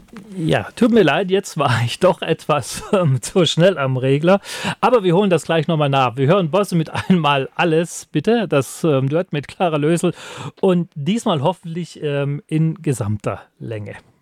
Ja, tut mir leid, jetzt war ich doch etwas zu schnell am Regler. Aber wir holen das gleich nochmal nach. Wir hören Bosse mit einmal alles, bitte. Das Duett mit Clara Lösel. Und diesmal hoffentlich in gesamter Länge.